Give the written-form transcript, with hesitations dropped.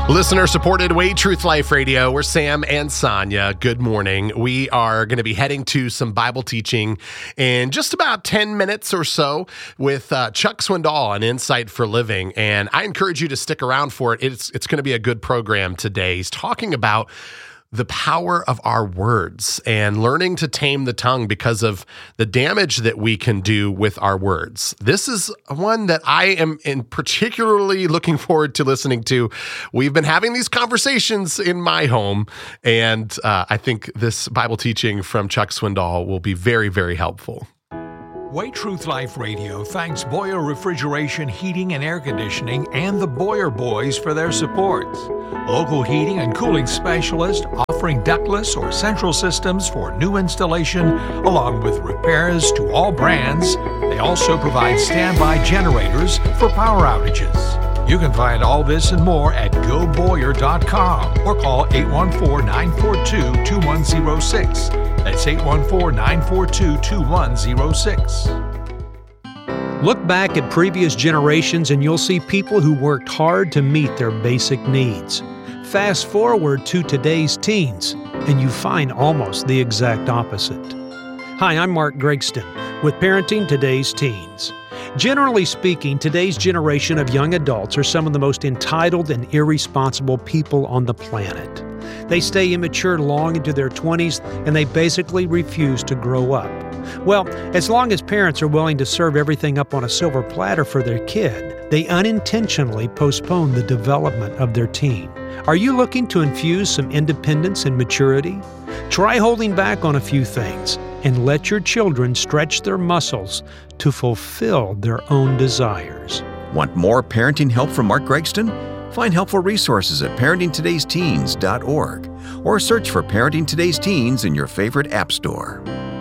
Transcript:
Listener-supported Way Truth Life Radio. We're Sam and Sonia. Good morning. We are going to be heading to some Bible teaching in just about 10 minutes or so with Chuck Swindoll on Insight for Living. And I encourage you to stick around for it. It's going to be a good program today. He's talking about the power of our words and learning to tame the tongue because of the damage that we can do with our words. This is one that I am particularly looking forward to listening to. We've been having these conversations in my home, and I think this Bible teaching from Chuck Swindoll will be very, very helpful. Way Truth Life Radio thanks Boyer Refrigeration, Heating and Air Conditioning and the Boyer Boys for their support. Local heating and cooling specialist offering ductless or central systems for new installation along with repairs to all brands. They also provide standby generators for power outages. You can find all this and more at goboyer.com or call 814-942-2106. That's 814-942-2106. Look back at previous generations and you'll see people who worked hard to meet their basic needs. Fast forward to today's teens, and you find almost the exact opposite. Hi, I'm Mark Gregston with Parenting Today's Teens. Generally speaking, today's generation of young adults are some of the most entitled and irresponsible people on the planet. They stay immature long into their 20s, and they basically refuse to grow up. Well, as long as parents are willing to serve everything up on a silver platter for their kid, they unintentionally postpone the development of their teen. Are you looking to infuse some independence and maturity? Try holding back on a few things and let your children stretch their muscles to fulfill their own desires. Want more parenting help from Mark Gregston? Find helpful resources at parentingtodaysteens.org or search for Parenting Today's Teens in your favorite app store.